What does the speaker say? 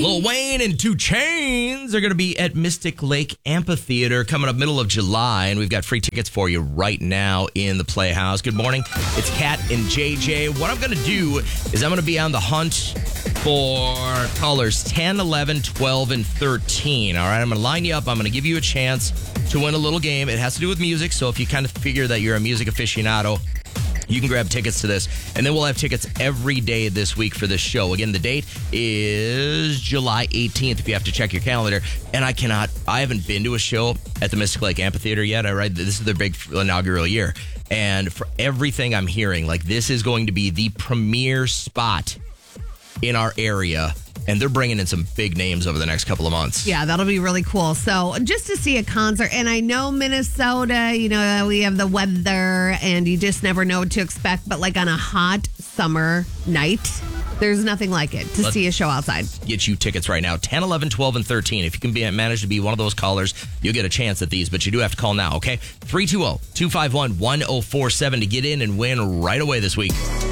Lil Wayne and 2 Chainz are going to be at Mystic Lake Amphitheater coming up middle of July, and we've got free tickets for you right now in the Playhouse. Good morning. It's Kat and JJ. What I'm going to do is I'm going to be on the hunt for callers 10, 11, 12, and 13. All right, I'm going to line you up. I'm going to give you a chance to win a little game. It has to do with music, so if you kind of figure that you're a music aficionado, you can grab tickets to this, and then we'll have tickets every day this week for this show. Again, the date is July 18th if you have to check your calendar. And I haven't been to a show at the Mystic Lake Amphitheater yet. This is their big inaugural year. And for everything I'm hearing, like, this is going to be the premier spot in our area. And they're bringing in some big names over the next couple of months. Yeah, that'll be really cool. So just to see a concert, and I know Minnesota, we have the weather and you just never know what to expect. But like on a hot summer night, there's nothing like it to see a show outside. Get you tickets right now, 10, 11, 12, and 13. If you can manage to be one of those callers, you'll get a chance at these. But you do have to call now, okay? 320-251-1047 to get in and win right away this week.